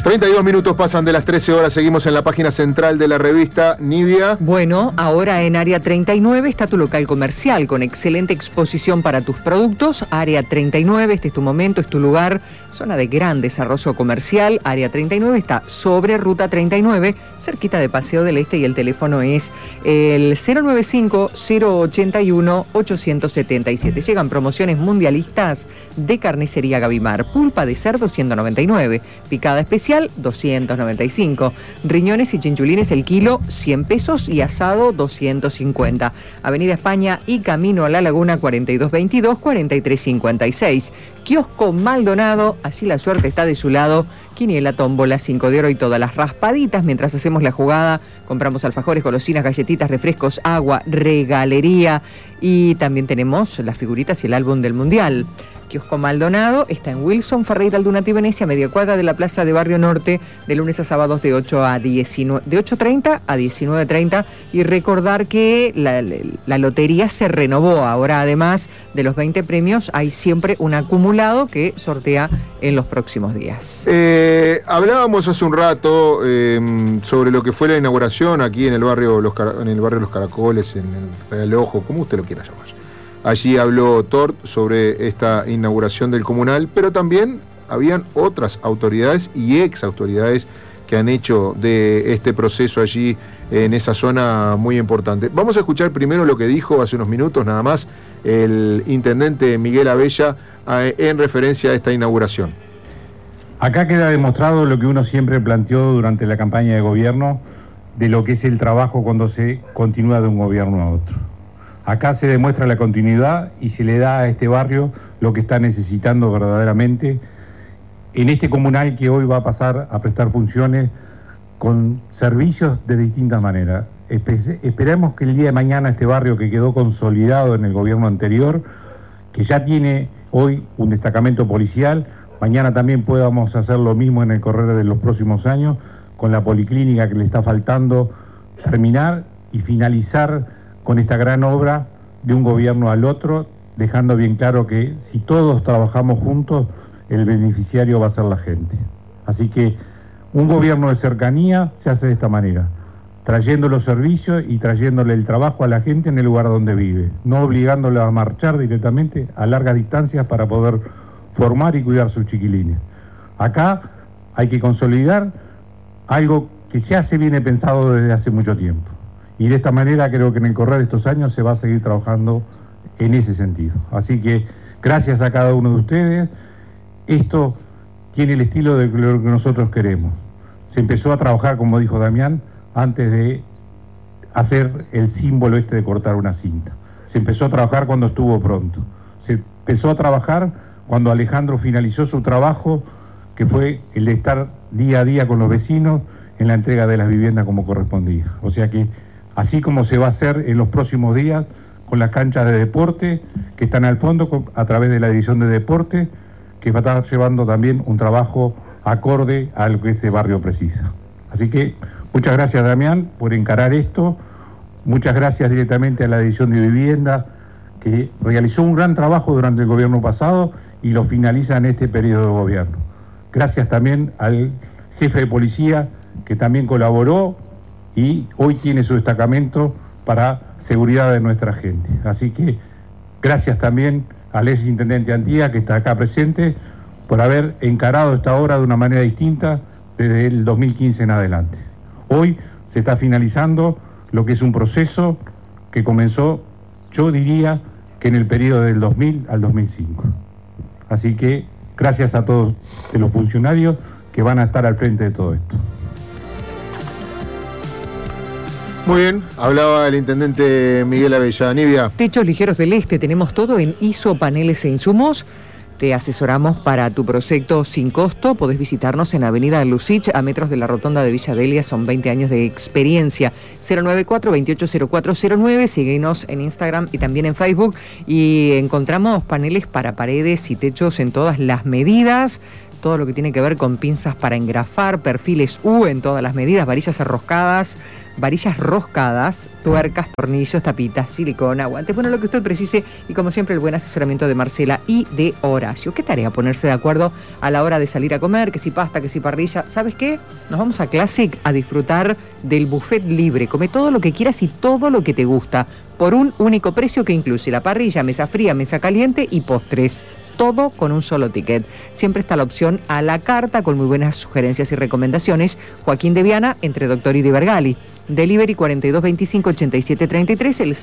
32 minutos pasan de las 13 horas, seguimos en la página central de la revista Nivia. Bueno, ahora en Área 39 está tu local comercial con excelente exposición para tus productos. Área 39, este es tu momento, es tu lugar, zona de gran desarrollo comercial. Área 39 está sobre Ruta 39, cerquita de Paseo del Este, y el teléfono es el 095-081-877. Llegan promociones mundialistas de Carnicería Gavimar. Pulpa de cerdo 199, picada especial 295, riñones y chinchulines el kilo 100 pesos y asado 250. Avenida España y Camino a la Laguna 4222-4356. Kiosco Maldonado, así la suerte está de su lado. Quiniela, tómbola, 5 de oro y todas las raspaditas mientras hacemos la jugada. Compramos alfajores, golosinas, galletitas, refrescos, agua, regalería, y también tenemos las figuritas y el álbum del Mundial. Kiosco Maldonado está en Wilson Ferreira Aldunate y Venecia, media cuadra de la Plaza de Barrio Norte, de lunes a sábados de 8:30 a 19:30. Y recordar que la lotería se renovó. Ahora, además de los 20 premios, hay siempre un acumulado que sortea en los próximos días. Hablábamos hace un rato sobre lo que fue la inauguración aquí en el barrio Los Caracoles, en el Real Ojo, como usted lo quiera llamar. Allí habló Tort sobre esta inauguración del comunal, pero también habían otras autoridades y ex autoridades que han hecho de este proceso allí en esa zona muy importante. Vamos a escuchar primero lo que dijo hace unos minutos nada más el intendente Miguel Abella en referencia a esta inauguración. Acá queda demostrado lo que uno siempre planteó durante la campaña de gobierno de lo que es el trabajo cuando se continúa de un gobierno a otro. Acá se demuestra la continuidad y se le da a este barrio lo que está necesitando verdaderamente en este comunal que hoy va a pasar a prestar funciones con servicios de distintas maneras. Esperemos que el día de mañana este barrio que quedó consolidado en el gobierno anterior, que ya tiene hoy un destacamento policial, mañana también podamos hacer lo mismo en el correr de los próximos años con la policlínica que le está faltando terminar y finalizar con esta gran obra de un gobierno al otro, dejando bien claro que si todos trabajamos juntos, el beneficiario va a ser la gente. Así que un gobierno de cercanía se hace de esta manera, trayendo los servicios y trayéndole el trabajo a la gente en el lugar donde vive, no obligándola a marchar directamente a largas distancias para poder formar y cuidar sus chiquilines. Acá hay que consolidar algo que ya se viene pensado desde hace mucho tiempo. Y de esta manera creo que en el correr de estos años se va a seguir trabajando en ese sentido. Así que gracias a cada uno de ustedes. Esto tiene el estilo de lo que nosotros queremos. Se empezó a trabajar, como dijo Damián, antes de hacer el símbolo este de cortar una cinta. Se empezó a trabajar cuando estuvo pronto. Se empezó a trabajar cuando Alejandro finalizó su trabajo, que fue el de estar día a día con los vecinos en la entrega de las viviendas como correspondía. O sea que así como se va a hacer en los próximos días con las canchas de deporte que están al fondo a través de la división de deporte, que va a estar llevando también un trabajo acorde a lo que este barrio precisa. Así que muchas gracias, Damián, por encarar esto. Muchas gracias directamente a la división de vivienda, que realizó un gran trabajo durante el gobierno pasado y lo finaliza en este periodo de gobierno. Gracias también al jefe de policía, que también colaboró y hoy tiene su destacamento para seguridad de nuestra gente. Así que gracias también al ex intendente Antía, que está acá presente, por haber encarado esta obra de una manera distinta desde el 2015 en adelante. Hoy se está finalizando lo que es un proceso que comenzó, yo diría, que en el periodo del 2000 al 2005. Así que gracias a todos los funcionarios que van a estar al frente de todo esto. Muy bien, hablaba el intendente Miguel Abella. Nivia. Techos Ligeros del Este, tenemos todo en ISO, paneles e insumos. Te asesoramos para tu proyecto sin costo. Podés visitarnos en Avenida Lucich, a metros de la rotonda de Villa Delia. Son 20 años de experiencia. 094-280409. Síguenos en Instagram y también en Facebook. Y encontramos paneles para paredes y techos en todas las medidas. todo lo que tiene que ver con pinzas para engrafar, perfiles U en todas las medidas, varillas roscadas, tuercas, tornillos, tapitas, silicona, guantes, bueno, lo que usted precise, y como siempre el buen asesoramiento de Marcela y de Horacio. ¿Qué tarea ponerse de acuerdo a la hora de salir a comer? Que si pasta, que si parrilla. ¿Sabes qué? Nos vamos a Classic a disfrutar del buffet libre. Come todo lo que quieras y todo lo que te gusta, por un único precio que incluye la parrilla, mesa fría, mesa caliente y postres. Todo con un solo ticket. Siempre está la opción a la carta con muy buenas sugerencias y recomendaciones. Joaquín de Viana, entre Doctor y Di Vergali. Delivery 4225-8733, el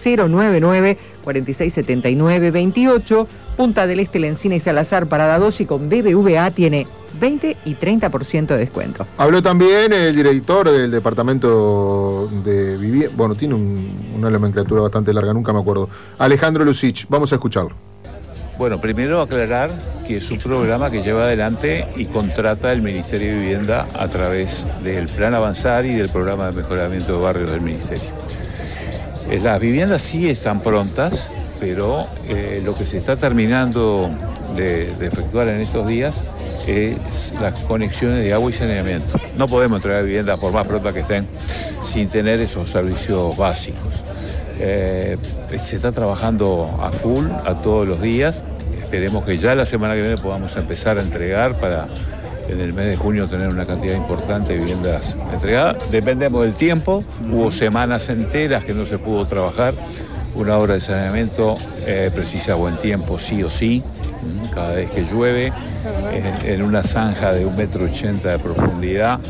099-4679-28. Punta del Este, La Encina y Salazar, Parada 2, y con BBVA tiene 20 y 30% de descuento. Habló también el director del departamento de vivienda, bueno, tiene una nomenclatura bastante larga, nunca me acuerdo. Alejandro Lucich, vamos a escucharlo. Bueno, primero aclarar que es un programa que lleva adelante y contrata el Ministerio de Vivienda a través del Plan Avanzar y del Programa de Mejoramiento de Barrios del Ministerio. Las viviendas sí están prontas, pero lo que se está terminando de efectuar en estos días es las conexiones de agua y saneamiento. No podemos entregar viviendas, por más prontas que estén, sin tener esos servicios básicos. Se está trabajando a full, a todos los días. Esperemos que ya la semana que viene podamos empezar a entregar para en el mes de junio tener una cantidad importante de viviendas entregadas. Dependemos del tiempo. Hubo semanas enteras que no se pudo trabajar. Una obra de saneamiento precisa buen tiempo, sí o sí. Cada vez que llueve, en una zanja de 1,80 m de profundidad,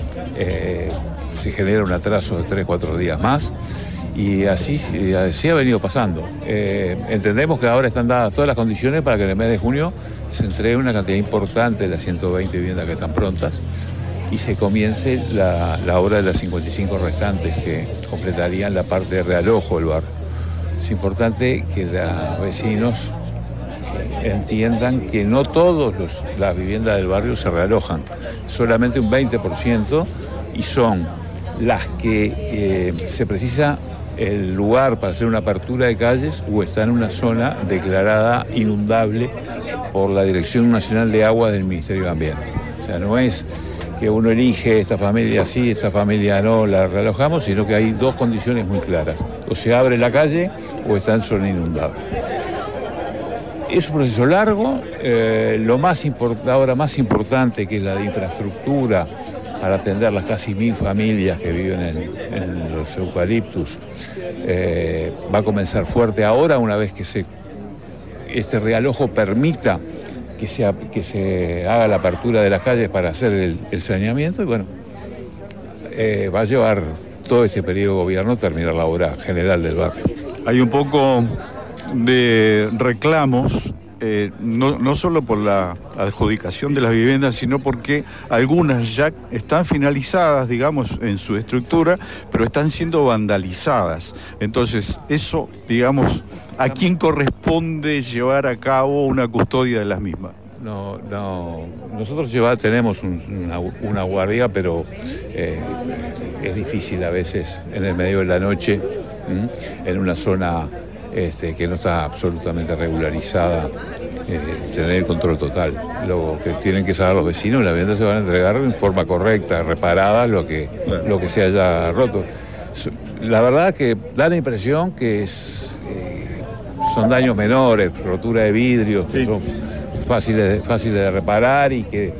se genera un atraso de 3-4 días más. Y así ha venido pasando. Entendemos que ahora están dadas todas las condiciones para que en el mes de junio se entregue una cantidad importante de las 120 viviendas que están prontas y se comience la obra de las 55 restantes que completarían la parte de realojo del barrio. Es importante que los vecinos entiendan que no todas las viviendas del barrio se realojan, solamente un 20%, y son las que se precisa el lugar para hacer una apertura de calles o está en una zona declarada inundable por la Dirección Nacional de Aguas del Ministerio de Ambiente. O sea, no es que uno elige esta familia sí, esta familia no, la realojamos, sino que hay dos condiciones muy claras. O se abre la calle o está en zona inundable. Es un proceso largo. Ahora más importante que la de infraestructura para atender las casi 1000 familias que viven en los eucaliptus, va a comenzar fuerte ahora, una vez que este realojo permita que se haga la apertura de las calles para hacer el saneamiento, y bueno, va a llevar todo este periodo de gobierno a terminar la obra general del barrio. Hay un poco de reclamos, no solo por la adjudicación de las viviendas, sino porque algunas ya están finalizadas, digamos, en su estructura, pero están siendo vandalizadas. Entonces, eso, digamos, ¿a quién corresponde llevar a cabo una custodia de las mismas? No, nosotros tenemos una guardia, pero es difícil a veces en el medio de la noche, en una zona que no está absolutamente regularizada, tener el control total. Lo que tienen que saber los vecinos, las viviendas se van a entregar en forma correcta, reparada lo que se haya roto. La verdad que da la impresión que son daños menores, rotura de vidrios, que son fáciles de reparar y que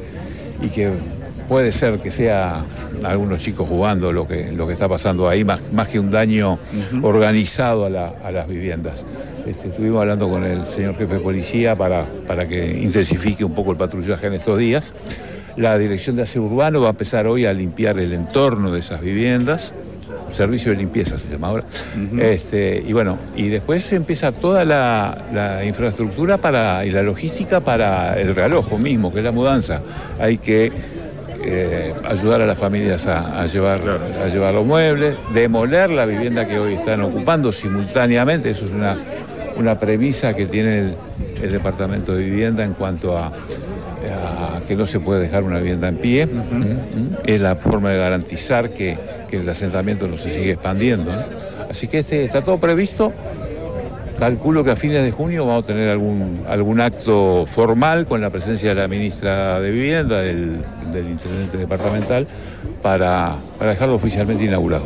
puede ser que sea algunos chicos jugando lo que está pasando ahí, más que un daño organizado a las viviendas. Estuvimos hablando con el señor jefe de policía para que intensifique un poco el patrullaje en estos días. La Dirección de Aseo Urbano va a empezar hoy a limpiar el entorno de esas viviendas. Servicio de limpieza se llama ahora. Y bueno, y después empieza toda la infraestructura y la logística para el realojo mismo, que es la mudanza. Hay que ayudar a las familias a llevar los muebles, demoler la vivienda que hoy están ocupando simultáneamente. Eso es una premisa que tiene el Departamento de Vivienda en cuanto a que no se puede dejar una vivienda en pie. Es la forma de garantizar que el asentamiento no se sigue expandiendo, ¿no? Así que está todo previsto. Calculo que a fines de junio vamos a tener algún acto formal con la presencia de la ministra de Vivienda, del intendente departamental, para dejarlo oficialmente inaugurado.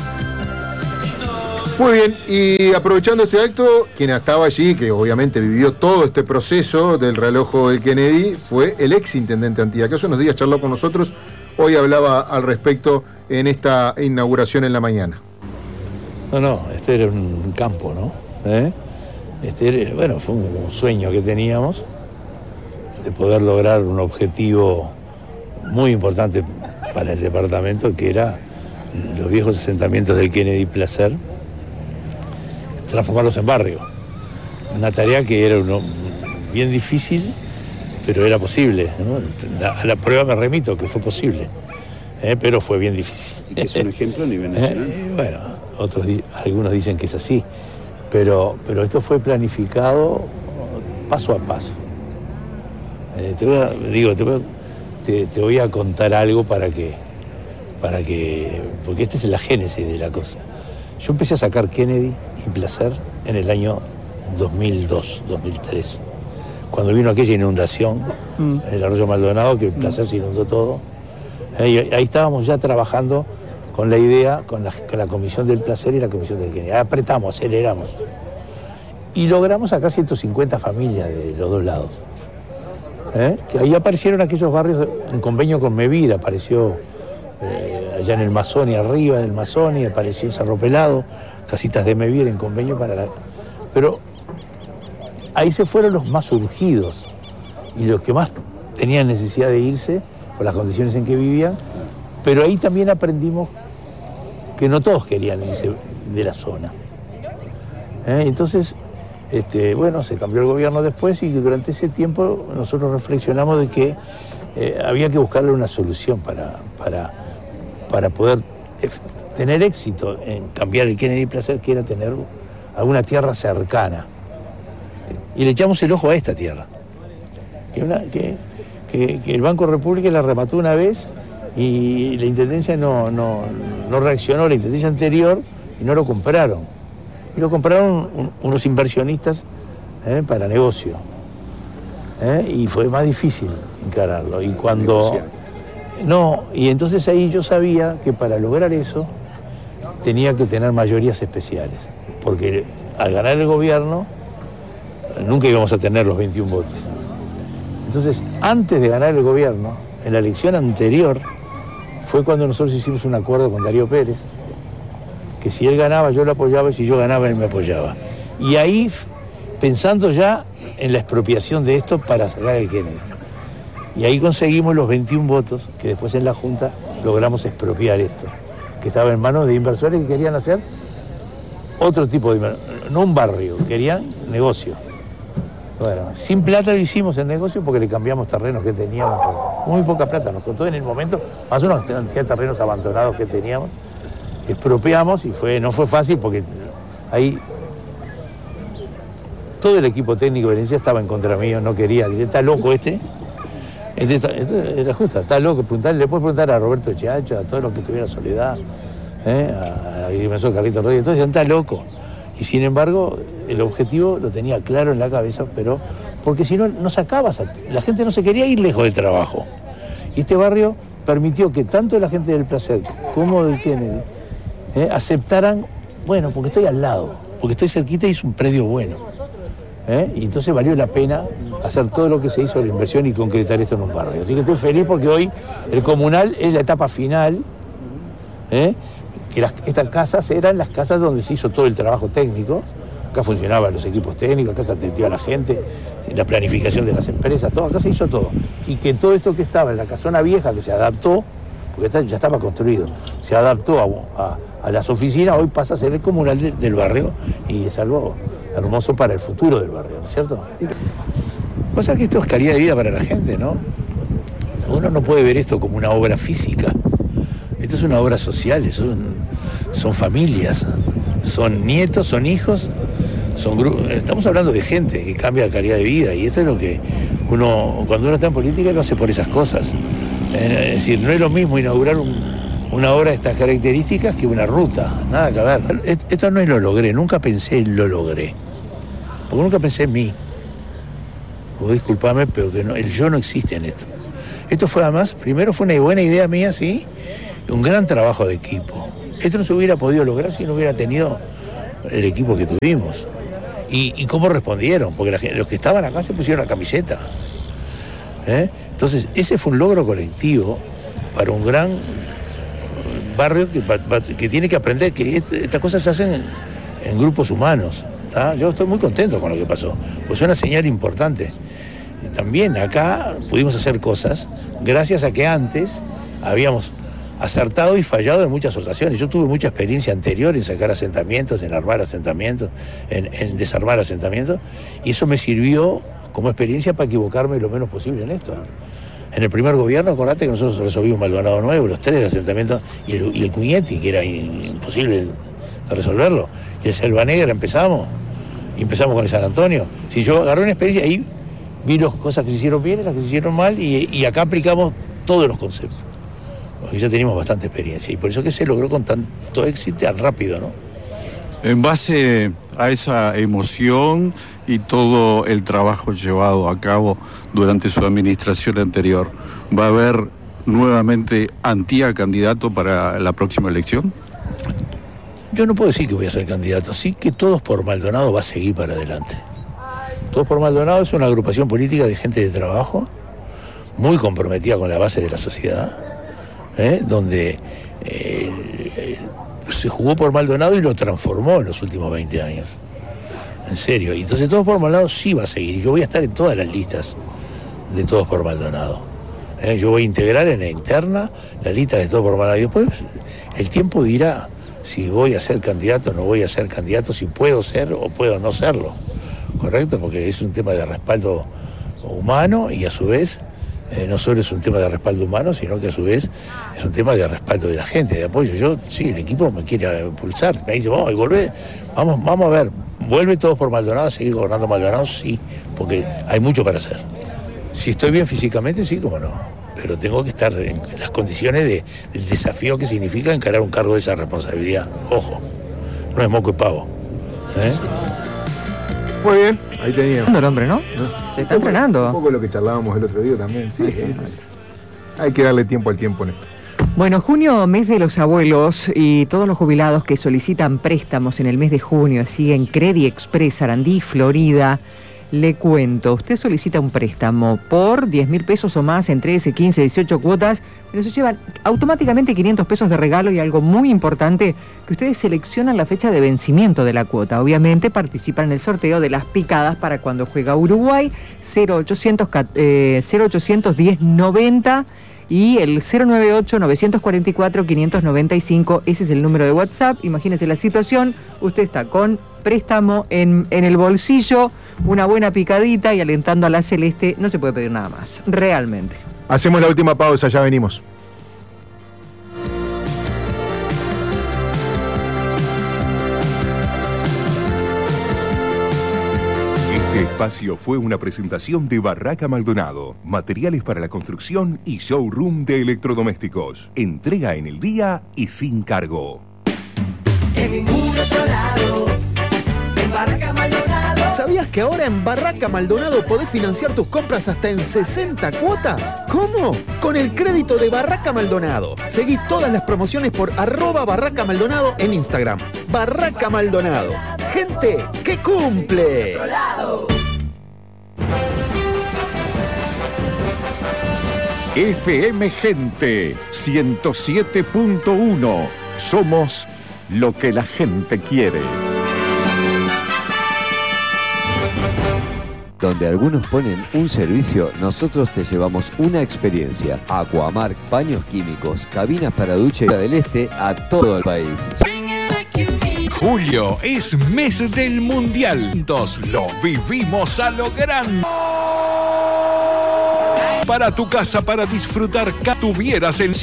Muy bien, y aprovechando este acto, quien estaba allí, que obviamente vivió todo este proceso del realojo del Kennedy, fue el ex intendente Antía, que hace unos días charló con nosotros, hoy hablaba al respecto en esta inauguración en la mañana. No, este era un campo, ¿no? Fue un sueño que teníamos de poder lograr un objetivo muy importante para el departamento, que era los viejos asentamientos del Kennedy Placer, transformarlos en barrio. Una tarea que era bien difícil, pero era posible, ¿no? A la prueba me remito que fue posible, pero fue bien difícil. ¿Y que es un ejemplo a nivel nacional? Algunos dicen que es así, pero esto fue planificado paso a paso. Te voy a contar algo para que, porque esta es la génesis de la cosa. Yo empecé a sacar Kennedy y Placer en el año 2002, 2003, cuando vino aquella inundación en el arroyo Maldonado, que Placer se inundó todo. Ahí estábamos ya trabajando con la idea, con la comisión del Placer y la comisión del Kennedy. Apretamos, aceleramos. Y logramos sacar 150 familias de los dos lados. Que ahí aparecieron aquellos barrios en convenio con Mevir, apareció allá en el Masoni, arriba del Masoni, apareció en Cerro Pelado, casitas de Mevir en convenio Pero ahí se fueron los más urgidos y los que más tenían necesidad de irse por las condiciones en que vivían, pero ahí también aprendimos que no todos querían irse de la zona. Entonces, se cambió el gobierno después y durante ese tiempo nosotros reflexionamos de que había que buscarle una solución para poder tener éxito en cambiar el Kennedy Placer, que era tener alguna tierra cercana. Y le echamos el ojo a esta tierra, que el Banco República la remató una vez y la Intendencia no reaccionó, la Intendencia anterior, y no lo compraron. Y lo compraron unos inversionistas para negocio. Y fue más difícil encararlo. Y y entonces ahí yo sabía que para lograr eso tenía que tener mayorías especiales. Porque al ganar el gobierno nunca íbamos a tener los 21 votos. Entonces, antes de ganar el gobierno, en la elección anterior, fue cuando nosotros hicimos un acuerdo con Darío Pérez, que si él ganaba yo lo apoyaba y si yo ganaba él me apoyaba. Y ahí, pensando ya en la expropiación de esto para sacar el Kennedy. Y ahí conseguimos los 21 votos, que después en la Junta logramos expropiar esto, que estaba en manos de inversores que querían hacer otro tipo de inversión, no un barrio, querían negocio. Bueno, sin plata lo hicimos el negocio porque le cambiamos terrenos que teníamos, muy poca plata, nos costó en el momento, más una cantidad de terrenos abandonados que teníamos, expropiamos y no fue fácil porque ahí todo el equipo técnico de Valencia estaba en contra mío, no quería, está loco este era justo, está loco, le puedes preguntar a Roberto Chiacho, a todos los que tuviera Soledad, a la dimensión Carlito Rodríguez, entonces está loco. Y sin embargo, el objetivo lo tenía claro en la cabeza, pero porque si no, no sacabas, la gente no se quería ir lejos del trabajo. Y este barrio permitió que tanto la gente del Placer como del Kennedy aceptaran, bueno, porque estoy al lado, porque estoy cerquita y es un predio bueno. Y entonces valió la pena hacer todo lo que se hizo, la inversión y concretar esto en un barrio. Así que estoy feliz porque hoy el comunal es la etapa final, que estas casas eran las casas donde se hizo todo el trabajo técnico. Acá funcionaban los equipos técnicos, acá se atendió a la gente, la planificación de las empresas, todo, acá se hizo todo. Y que todo esto que estaba en la casona vieja, que se adaptó, porque ya estaba construido, se adaptó a las oficinas, hoy pasa a ser el comunal del barrio y es algo hermoso para el futuro del barrio, ¿no es cierto? Pasa que esto es calidad de vida para la gente, ¿no? Uno no puede ver esto como una obra física. Esto es una obra social, son familias, son nietos, son hijos, son grupos. Estamos hablando de gente que cambia la calidad de vida y eso es lo que cuando uno está en política lo hace por esas cosas. Es decir, no es lo mismo inaugurar una obra de estas características que una ruta, nada que ver. Esto no es lo logré, nunca pensé en lo logré. porque nunca pensé en mí. Vos disculpame, pero que no, el yo no existe en esto. Esto fue además, primero fue una buena idea mía, sí, un gran trabajo de equipo. Esto no se hubiera podido lograr si no hubiera tenido el equipo que tuvimos. Y cómo respondieron, porque los que estaban acá se pusieron la camiseta. Entonces, ese fue un logro colectivo para un gran barrio que tiene que aprender que estas cosas se hacen en grupos humanos. ¿Tá? Yo estoy muy contento con lo que pasó, pues es una señal importante. También acá pudimos hacer cosas gracias a que antes habíamos acertado y fallado en muchas ocasiones. Yo tuve mucha experiencia anterior en sacar asentamientos, en armar asentamientos, en desarmar asentamientos, y eso me sirvió como experiencia para equivocarme lo menos posible en esto. En el primer gobierno, acordate que nosotros resolvimos Maldonado Nuevo, los 3 asentamientos, y el Cuñetti, que era imposible de resolverlo, y el Selva Negra empezamos con el San Antonio. Si yo agarré una experiencia, ahí vi las cosas que se hicieron bien y las que se hicieron mal, y acá aplicamos todos los conceptos. Porque ya teníamos bastante experiencia, y por eso que se logró con tanto éxito tan rápido, ¿no? En base a esa emoción y todo el trabajo llevado a cabo durante su administración anterior, ¿va a haber nuevamente Antía candidato para la próxima elección? Yo no puedo decir que voy a ser candidato, sí que Todos por Maldonado va a seguir para adelante. Todos por Maldonado es una agrupación política de gente de trabajo, muy comprometida con la base de la sociedad, donde se jugó por Maldonado y lo transformó en los últimos 20 años. En serio. Y entonces Todos por Maldonado sí va a seguir. Yo voy a estar en todas las listas de Todos por Maldonado. Yo voy a integrar en la interna la lista de Todos por Maldonado. Y después el tiempo dirá si voy a ser candidato o no voy a ser candidato, si puedo ser o puedo no serlo. ¿Correcto? Porque es un tema de respaldo humano y a su vez no solo es un tema de respaldo humano, sino que a su vez es un tema de respaldo de la gente, de apoyo. Yo, sí, el equipo me quiere impulsar, me dice, vamos, y volvé, vamos a ver, vuelve Todos por Maldonado, seguir gobernando Maldonado, sí, porque hay mucho para hacer. Si estoy bien físicamente, sí, cómo no, pero tengo que estar en las condiciones del desafío que significa encarar un cargo de esa responsabilidad. Ojo, no es moco y pavo. Muy bien, ahí teníamos. El hombre, ¿no? Se está entrenando. Un poco lo que charlábamos el otro día también. Sí, hay que darle tiempo al tiempo en esto. Bueno, junio, mes de los abuelos, y todos los jubilados que solicitan préstamos en el mes de junio, así en Credit Express, Sarandí, Florida, le cuento, usted solicita un préstamo por 10.000 pesos o más en 13, 15, 18 cuotas, pero se llevan automáticamente 500 pesos de regalo, y algo muy importante, que ustedes seleccionan la fecha de vencimiento de la cuota. Obviamente participan en el sorteo de las picadas para cuando juega Uruguay, 0800 1090 y el 098-944-595, ese es el número de WhatsApp. Imagínese la situación, usted está con préstamo en el bolsillo, una buena picadita y alentando a la Celeste, no se puede pedir nada más, realmente. Hacemos la última pausa, ya venimos. Este espacio fue una presentación de Barraca Maldonado, materiales para la construcción y showroom de electrodomésticos. Entrega en el día y sin cargo. En ningún otro lado, en Barraca Maldonado. ¿Sabías que ahora en Barraca Maldonado podés financiar tus compras hasta en 60 cuotas? ¿Cómo? Con el crédito de Barraca Maldonado. Seguí todas las promociones por @Barraca Maldonado en Instagram. Barraca Maldonado. Gente que cumple. FM Gente 107.1. Somos lo que la gente quiere. Donde algunos ponen un servicio, nosotros te llevamos una experiencia. Aquamark, paños químicos, cabinas para ducha del este a todo el país. Julio es mes del Mundial. Juntos lo vivimos a lo grande. Para tu casa, para disfrutar, que tuvieras el